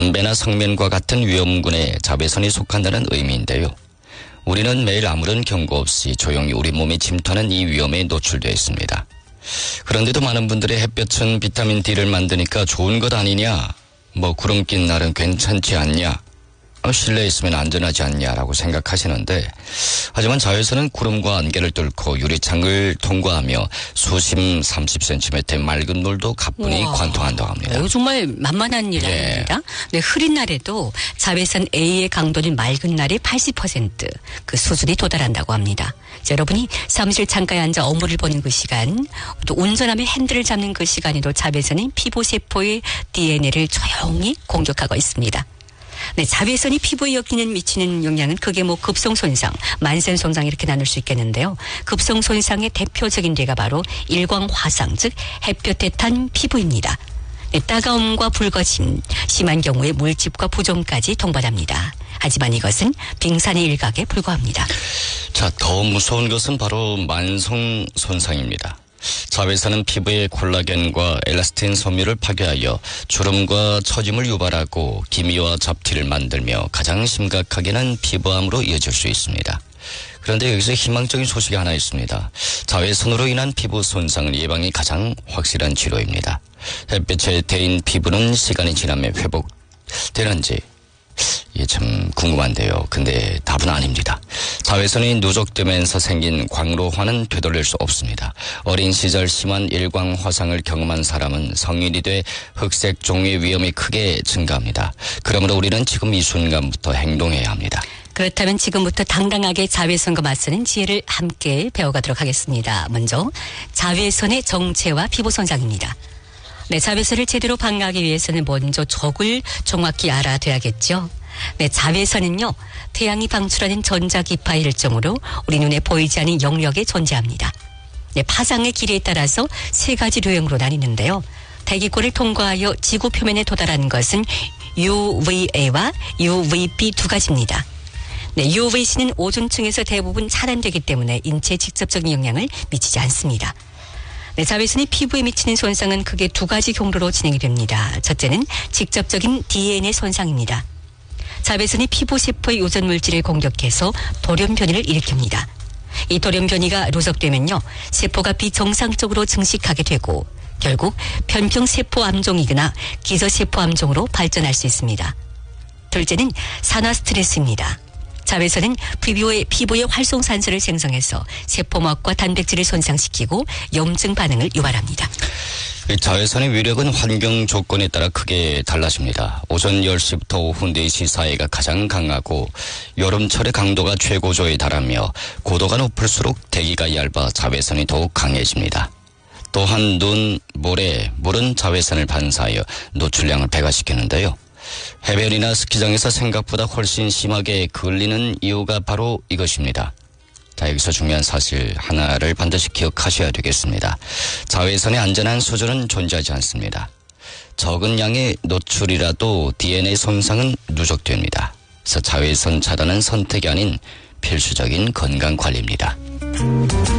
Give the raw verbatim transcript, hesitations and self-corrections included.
담배나 성면과 같은 위험군에 자외선이 속한다는 의미인데요. 우리는 매일 아무런 경고 없이 조용히 우리 몸이 침투하는 이 위험에 노출되어 있습니다. 그런데도 많은 분들이 햇볕은 비타민 D를 만드니까 좋은 것 아니냐, 뭐 구름 낀 날은 괜찮지 않냐, 실내에 있으면 안전하지 않냐라고 생각하시는데, 하지만 자외선은 구름과 안개를 뚫고 유리창을 통과하며 수심 삼십 센티미터의 맑은 물도 가뿐히 우와. 관통한다고 합니다. 이거 정말 만만한 일 예. 아닙니다. 네, 흐린 날에도 자외선 A의 강도는 맑은 날의 팔십 퍼센트 그 수준이 도달한다고 합니다. 자, 여러분이 사무실 창가에 앉아 업무를 보는 그 시간, 또 운전하며 핸들을 잡는 그 시간에도 자외선이 피부세포의 디엔에이를 조용히 공격하고 있습니다. 네, 자외선이 피부에 엮이는 미치는 영향은 크게 뭐 급성 손상, 만성 손상 이렇게 나눌 수 있겠는데요. 급성 손상의 대표적인 예가 바로 일광 화상, 즉 햇볕에 탄 피부입니다. 네, 따가움과 붉어짐, 심한 경우에 물집과 부종까지 동반합니다. 하지만 이것은 빙산의 일각에 불과합니다. 자, 더 무서운 것은 바로 만성 손상입니다. 자외선은 피부의 콜라겐과 엘라스틴 섬유를 파괴하여 주름과 처짐을 유발하고 기미와 잡티를 만들며 가장 심각하게는 피부암으로 이어질 수 있습니다. 그런데 여기서 희망적인 소식이 하나 있습니다. 자외선으로 인한 피부 손상을 예방이 가장 확실한 치료입니다. 햇빛에 데인 피부는 시간이 지나면 회복되는지 이게 참 궁금한데요. 근데 답은 아닙니다. 자외선이 누적되면서 생긴 광로화는 되돌릴 수 없습니다. 어린 시절 심한 일광 화상을 경험한 사람은 성인이 돼 흑색 종의 위험이 크게 증가합니다. 그러므로 우리는 지금 이 순간부터 행동해야 합니다. 그렇다면 지금부터 당당하게 자외선과 맞서는 지혜를 함께 배워가도록 하겠습니다. 먼저 자외선의 정체와 피부 손상입니다. 네, 자외선을 제대로 방어하기 위해서는 먼저 적을 정확히 알아둬야겠죠. 네, 자외선은요, 태양이 방출하는 전자기파 일정으로 우리 눈에 보이지 않는 영역에 존재합니다. 네, 파장의 길이에 따라서 세 가지 유형으로 나뉘는데요. 대기권을 통과하여 지구 표면에 도달하는 것은 유브이에이와 유브이비 두 가지입니다. 네, 유브이씨는 오존층에서 대부분 차단되기 때문에 인체에 직접적인 영향을 미치지 않습니다. 네, 자외선이 피부에 미치는 손상은 크게 두 가지 경로로 진행이 됩니다. 첫째는 직접적인 디엔에이 손상입니다. 자외선이 피부 세포의 유전 물질을 공격해서 돌연 변이를 일으킵니다. 이 돌연 변이가 누적되면요, 세포가 비정상적으로 증식하게 되고 결국 편평 세포 암종이거나 기저 세포 암종으로 발전할 수 있습니다. 둘째는 산화 스트레스입니다. 자외선은 피부의, 피부의 활성산소를 생성해서 세포막과 단백질을 손상시키고 염증 반응을 유발합니다. 자외선의 위력은 환경 조건에 따라 크게 달라집니다. 오전 열 시부터 오후 네 시 사이가 가장 강하고 여름철의 강도가 최고조에 달하며 고도가 높을수록 대기가 얇아 자외선이 더욱 강해집니다. 또한 눈, 모래, 물은 자외선을 반사하여 노출량을 배가시키는데요. 해변이나 스키장에서 생각보다 훨씬 심하게 걸리는 이유가 바로 이것입니다. 자, 여기서 중요한 사실 하나를 반드시 기억하셔야 되겠습니다. 자외선의 안전한 수준은 존재하지 않습니다. 적은 양의 노출이라도 디엔에이 손상은 누적됩니다. 그래서 자외선 차단은 선택이 아닌 필수적인 건강 관리입니다.